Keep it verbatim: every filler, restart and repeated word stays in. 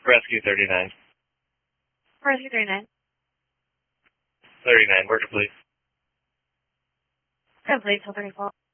Rescue thirty-nine. Rescue thirty-nine. thirty-nine, word to police. Complete till thirty-four.